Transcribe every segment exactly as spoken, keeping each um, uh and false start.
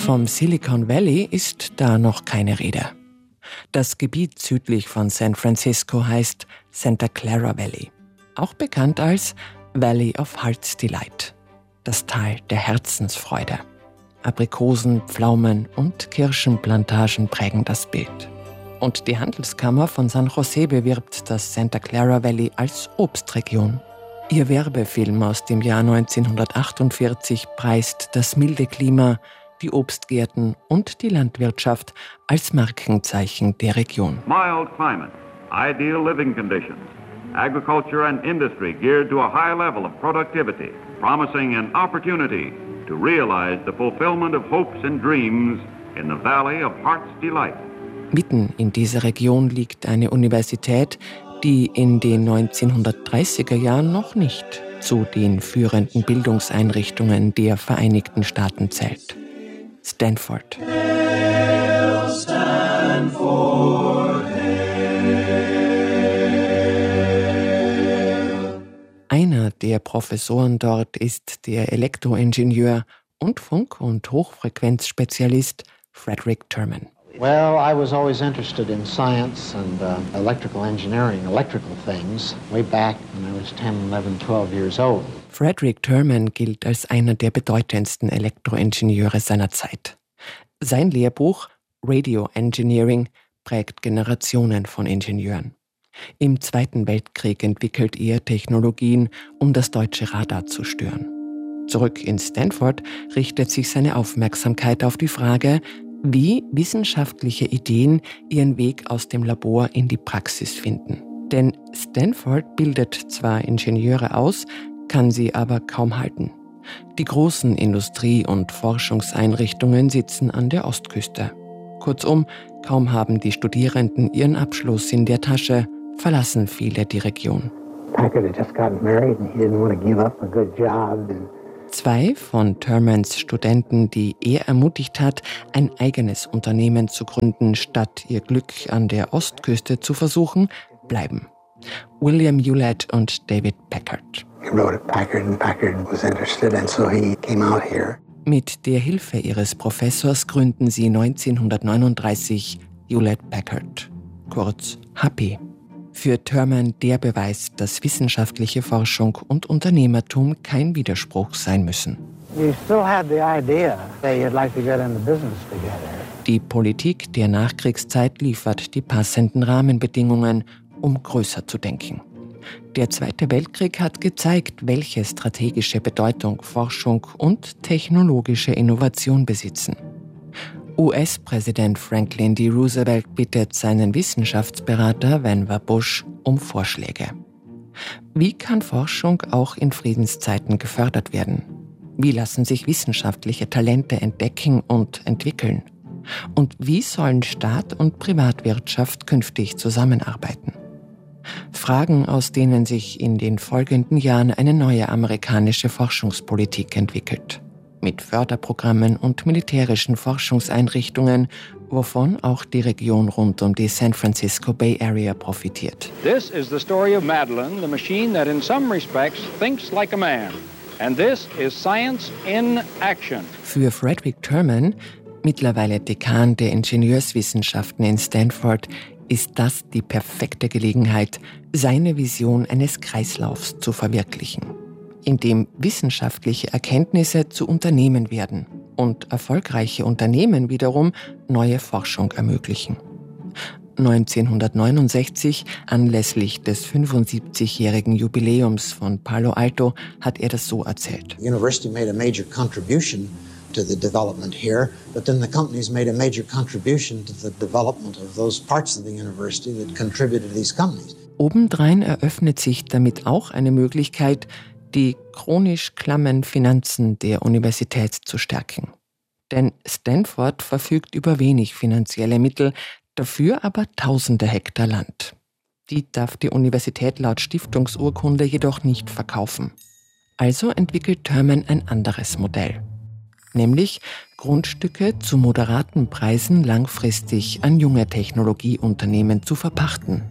Vom Silicon Valley ist da noch keine Rede. Das Gebiet südlich von San Francisco heißt Santa Clara Valley, auch bekannt als Valley of Heart's Delight, das Tal der Herzensfreude. Aprikosen, Pflaumen und Kirschenplantagen prägen das Bild. Und die Handelskammer von San Jose bewirbt das Santa Clara Valley als Obstregion. Ihr Werbefilm aus dem Jahr neunzehnhundertachtundvierzig preist das milde Klima, die Obstgärten und die Landwirtschaft als Markenzeichen der Region. Mild climate, ideal living conditions, agriculture and industry geared to a high level of productivity, promising an opportunity to realize the fulfillment of hopes and dreams in the Valley of Heart's Delight. Mitten in dieser Region liegt eine Universität, die in den neunzehnhundertdreißiger Jahren noch nicht zu den führenden Bildungseinrichtungen der Vereinigten Staaten zählt. Stanford. Hail Stanford, hail. Einer der Professoren dort ist der Elektroingenieur und Funk- und Hochfrequenzspezialist Frederick Terman. Well, I was always interested in science and uh, electrical engineering, electrical things, way back when I was ten, eleven, twelve years old. Frederick Terman gilt als einer der bedeutendsten Elektroingenieure seiner Zeit. Sein Lehrbuch Radio Engineering prägt Generationen von Ingenieuren. Im Zweiten Weltkrieg entwickelt er Technologien, um das deutsche Radar zu stören. Zurück in Stanford richtet sich seine Aufmerksamkeit auf die Frage, wie wissenschaftliche Ideen ihren Weg aus dem Labor in die Praxis finden. Denn Stanford bildet zwar Ingenieure aus, kann sie aber kaum halten. Die großen Industrie- und Forschungseinrichtungen sitzen an der Ostküste. Kurzum, kaum haben die Studierenden ihren Abschluss in der Tasche, verlassen viele die Region. Packard had just gotten married and he didn't want to give up a good job. And Zwei von Termans Studenten, die er ermutigt hat, ein eigenes Unternehmen zu gründen, statt ihr Glück an der Ostküste zu versuchen, bleiben. William Hewlett und David Packard. he wrote at Packard and Packard was interested and so he came out here. Mit der Hilfe ihres Professors gründen sie neunzehnhundertneununddreißig Hewlett Packard, kurz H P. Für Terman der Beweis, dass wissenschaftliche Forschung und Unternehmertum kein Widerspruch sein müssen. You still had the idea that you'd like to get into business together. Die Politik der Nachkriegszeit liefert die passenden Rahmenbedingungen, um größer zu denken. Der Zweite Weltkrieg hat gezeigt, welche strategische Bedeutung Forschung und technologische Innovation besitzen. U S-Präsident Franklin D. Roosevelt bittet seinen Wissenschaftsberater Vannevar Bush um Vorschläge. Wie kann Forschung auch in Friedenszeiten gefördert werden? Wie lassen sich wissenschaftliche Talente entdecken und entwickeln? Und wie sollen Staat und Privatwirtschaft künftig zusammenarbeiten? Fragen, aus denen sich in den folgenden Jahren eine neue amerikanische Forschungspolitik entwickelt. Mit Förderprogrammen und militärischen Forschungseinrichtungen, wovon auch die Region rund um die San Francisco Bay Area profitiert. This is the story of Madeline, the machine that in some respects thinks like a man. And this is science in action. Für Frederick Terman, mittlerweile Dekan der Ingenieurswissenschaften in Stanford, ist das die perfekte Gelegenheit, seine Vision eines Kreislaufs zu verwirklichen, in dem wissenschaftliche Erkenntnisse zu Unternehmen werden und erfolgreiche Unternehmen wiederum neue Forschung ermöglichen. neunzehnhundertneunundsechzig, anlässlich des fünfundsiebzigjährigen Jubiläums von Palo Alto, hat er das so erzählt. The university made a major contribution to the development here, but then the companies made a major contribution to the development of those parts of the university that contributed to these companies. Obendrein eröffnet sich damit auch eine Möglichkeit, die chronisch klammen Finanzen der Universität zu stärken. Denn Stanford verfügt über wenig finanzielle Mittel, dafür aber tausende Hektar Land. Die darf die Universität laut Stiftungsurkunde jedoch nicht verkaufen. Also entwickelt Terman ein anderes Modell. Nämlich Grundstücke zu moderaten Preisen langfristig an junge Technologieunternehmen zu verpachten.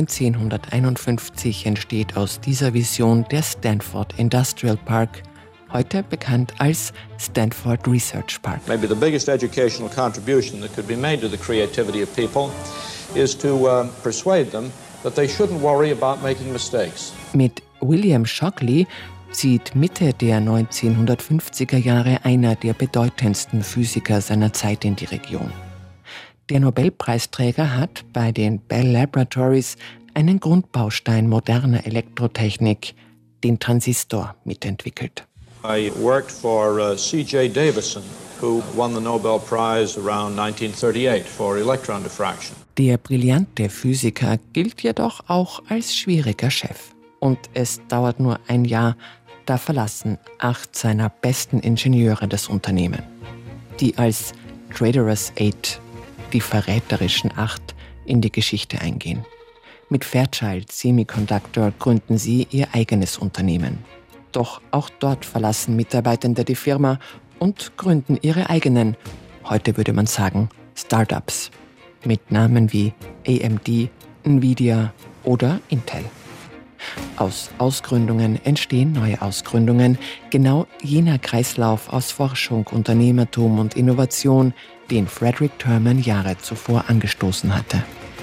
neunzehnhunderteinundfünfzig entsteht aus dieser Vision der Stanford Industrial Park, heute bekannt als Stanford Research Park. Maybe the biggest educational contribution that could be made to the creativity of people is to uh, persuade them that they shouldn't worry about making mistakes. Mit William Shockley zieht Mitte der neunzehnhundertfünfziger Jahre einer der bedeutendsten Physiker seiner Zeit in die Region. Der Nobelpreisträger hat bei den Bell Laboratories einen Grundbaustein moderner Elektrotechnik, den Transistor, mitentwickelt. I worked for uh, C J Davison, who won the Nobel Prize around nineteen thirty-eight for electron diffraction. Der brillante Physiker gilt jedoch auch als schwieriger Chef. Und es dauert nur ein Jahr, da verlassen acht seiner besten Ingenieure das Unternehmen, die als Traitorous Eight, die verräterischen Acht, in die Geschichte eingehen. Mit Fairchild Semiconductor gründen sie ihr eigenes Unternehmen. Doch auch dort verlassen Mitarbeitende die Firma und gründen ihre eigenen, heute würde man sagen, Startups, mit Namen wie A M D, Nvidia oder Intel. Aus Ausgründungen entstehen neue Ausgründungen, genau jener Kreislauf aus Forschung, Unternehmertum und Innovation, den Frederick Terman Jahre zuvor angestoßen hatte.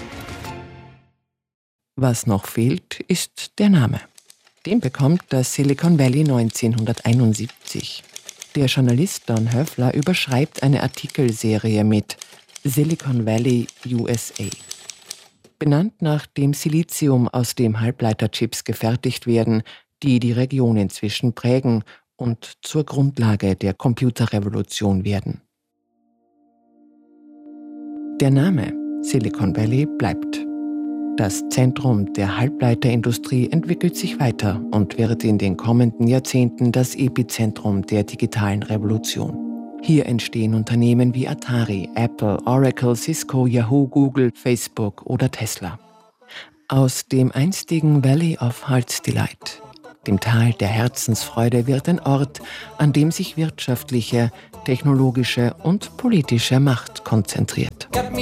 Was noch fehlt, ist der Name. Den bekommt das Silicon Valley neunzehnhunderteinundsiebzig. Der Journalist Don Höfler überschreibt eine Artikelserie mit Silicon Valley U S A. Benannt nach dem Silizium, aus dem Halbleiterchips gefertigt werden, die die Region inzwischen prägen und zur Grundlage der Computerrevolution werden. Der Name Silicon Valley bleibt. Das Zentrum der Halbleiterindustrie entwickelt sich weiter und wird in den kommenden Jahrzehnten das Epizentrum der digitalen Revolution. Hier entstehen Unternehmen wie Atari, Apple, Oracle, Cisco, Yahoo, Google, Facebook oder Tesla. Aus dem einstigen Valley of Heart's Delight, dem Tal der Herzensfreude, wird ein Ort, an dem sich wirtschaftliche, technologische und politische Macht konzentriert.